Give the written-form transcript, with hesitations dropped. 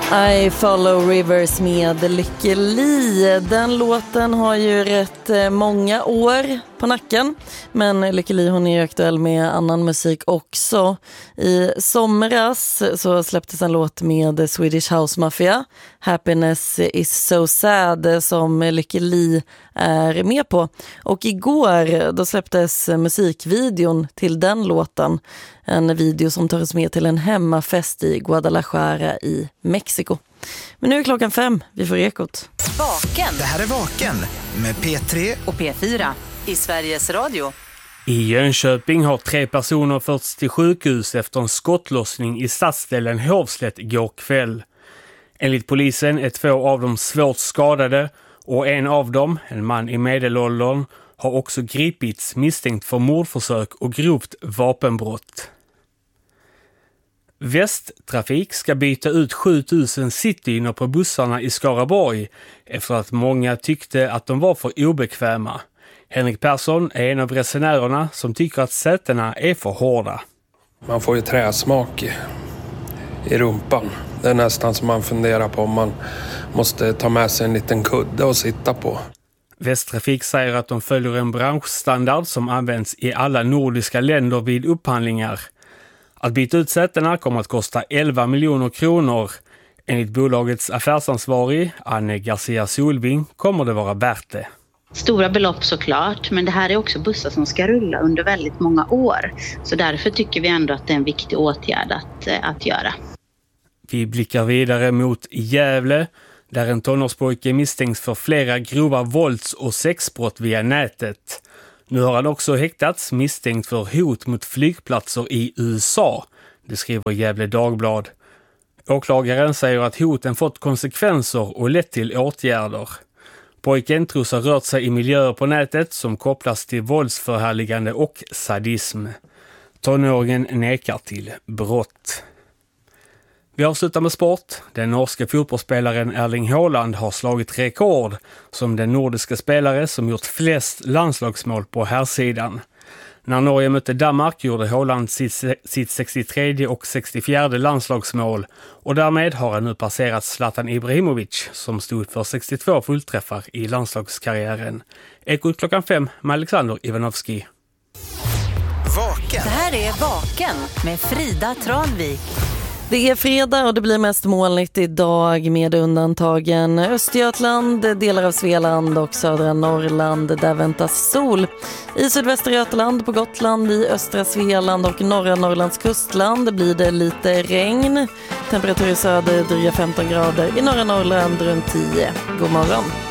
I Follow Rivers med Lykke Li. Den låten har ju rätt många år på nacken. Men Lykke Li, hon är ju aktuell med annan musik också. I somras så släpptes en låt med Swedish House Mafia, Happiness is so sad, som Lykke Li är med på. Och igår då släpptes musikvideon till den låten. En video som tar oss med till en hemmafest i Guadalajara i Mexiko. Men nu är klockan 5, vi får Ekot. Vaken. Det här är Vaken med P3 och P4 i Sveriges Radio. I Jönköping har 3 personer förts till sjukhus efter en skottlossning i stadsdelen Hovslätt igår kväll. Enligt polisen är 2 av dem svårt skadade och en av dem, en man i medelåldern, har också gripits misstänkt för mordförsök och grovt vapenbrott. Västtrafik ska byta ut 7000 citynor på bussarna i Skaraborg efter att många tyckte att de var för obekväma. Henrik Persson är en av resenärerna som tycker att sätena är för hårda. Man får ju träsmak i rumpan. Det är nästan som man funderar på om man måste ta med sig en liten kudde och sitta på. Västtrafik säger att de följer en branschstandard som används i alla nordiska länder vid upphandlingar. Att byta ut sätena kommer att kosta 11 miljoner kronor. Enligt bolagets affärsansvarig Anne Garcia Solving kommer det vara värt det. Stora belopp såklart, men det här är också bussar som ska rulla under väldigt många år. Så därför tycker vi ändå att det är en viktig åtgärd att göra. Vi blickar vidare mot Gävle, där en tonårspojke misstänks för flera grova vålds- och sexbrott via nätet. Nu har han också häktats misstänkt för hot mot flygplatser i USA, det skriver Gävle Dagblad. Åklagaren säger att hoten fått konsekvenser och lett till åtgärder. Pojken tros ha rört sig i miljöer på nätet som kopplas till våldsförhärligande och sadism. Tonåringen nekar till brott. Vi avslutar med sport. Den norska fotbollsspelaren Erling Haaland har slagit rekord som den nordiska spelare som gjort flest landslagsmål på herrsidan. När Norge mötte Danmark gjorde Haaland sitt 63 och 64 landslagsmål och därmed har han nu passerat Zlatan Ibrahimovic som stod för 62 fullträffar i landslagskarriären. Ekot klockan 5 med Alexander Ivanovski. Vaken. Det här är Vaken med Frida Tranvik. Det är fredag och det blir mest molnigt idag med undantagen Östergötland, delar av Svealand och södra Norrland där väntas sol. I sydvästra Götaland, på Gotland, i östra Svealand och norra Norrlands kustland blir det lite regn. Temperatur i söder dryga 15 grader, i norra Norrland runt 10. God morgon.